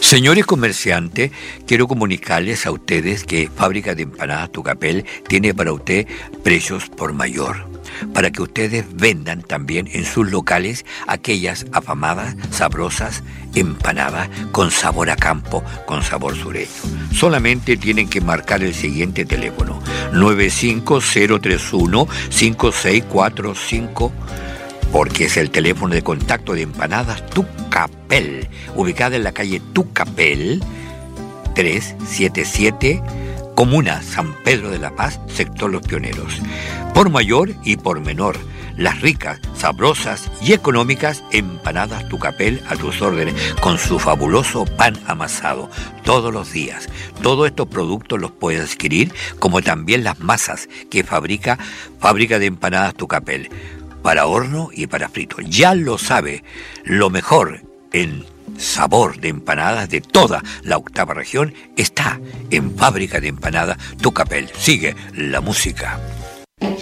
Señores comerciantes, quiero comunicarles a ustedes que Fábrica de Empanadas Tucapel tiene para usted precios por mayor, para que ustedes vendan también en sus locales aquellas afamadas, sabrosas empanadas con sabor a campo, con sabor sureño. Solamente tienen que marcar el siguiente teléfono: 95031-5645, porque es el teléfono de contacto de Empanadas Tucapel, ubicada en la calle Tucapel 377, Comuna San Pedro de la Paz, sector Los Pioneros. Por mayor y por menor, las ricas, sabrosas y económicas empanadas Tucapel a tus órdenes, con su fabuloso pan amasado todos los días. Todos estos productos los puedes adquirir, como también las masas que fabrica Fábrica de Empanadas Tucapel, para horno y para frito. Ya lo sabe, lo mejor en sabor de empanadas de toda la octava región está en Fábrica de Empanadas Tucapel. Sigue la música.